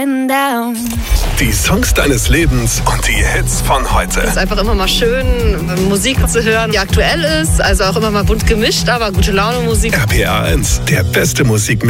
getting down. Die Songs deines Lebens und die Hits von heute. Es ist einfach immer mal schön, Musik zu hören, die aktuell ist. Also auch immer mal bunt gemischt, aber gute Laune Musik. RPA 1, der beste Musik.